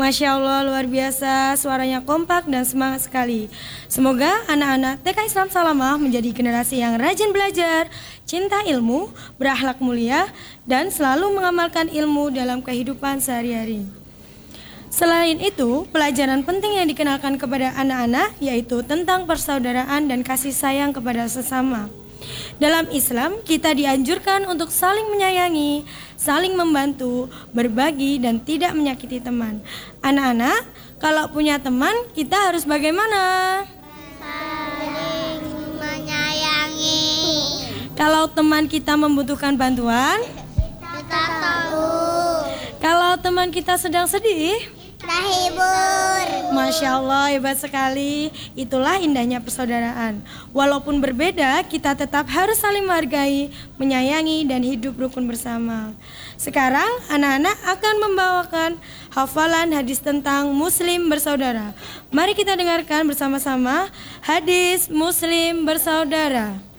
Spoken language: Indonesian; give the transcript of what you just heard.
Masya Allah, luar biasa, suaranya kompak dan semangat sekali. Semoga anak-anak TK Islam Salamah menjadi generasi yang rajin belajar, cinta ilmu, berakhlak mulia, dan selalu mengamalkan ilmu dalam kehidupan sehari-hari. Selain itu, pelajaran penting yang dikenalkan kepada anak-anak yaitu tentang persaudaraan dan kasih sayang kepada sesama. Dalam Islam, kita dianjurkan untuk saling menyayangi, saling membantu, berbagi, dan tidak menyakiti teman. Anak-anak, kalau punya teman, kita harus bagaimana? Saling menyayangi. Kalau teman kita membutuhkan bantuan, Kita tahu. kalau teman kita sedang sedih, Kita hibur. Masya Allah, hebat sekali. Itulah indahnya persaudaraan. Walaupun berbeda, kita tetap harus saling menghargai, menyayangi, dan hidup rukun bersama. Sekarang, anak-anak akan membawakan hafalan hadis tentang Muslim bersaudara. Mari kita dengarkan bersama-sama hadis Muslim bersaudara.